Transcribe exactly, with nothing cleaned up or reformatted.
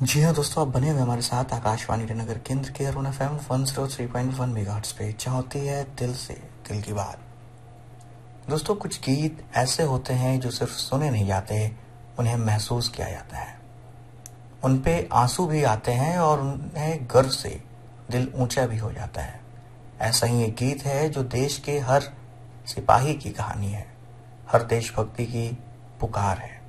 जी हाँ दोस्तों, आप बने हुए हमारे साथ आकाशवाणी नगर केंद्र के Arun F M one zero three point one megahertz पे, जहाँ होती है दिल से दिल की बात। दोस्तों, कुछ गीत ऐसे होते हैं जो सिर्फ सुने नहीं जाते, उन्हें महसूस किया जाता है। उन पे आंसू भी आते हैं और उन्हें गर्व से दिल ऊंचा भी हो जाता है। ऐसा ही एक गीत है जो देश के हर सिपाही की कहानी है, हर देशभक्ति की पुकार है।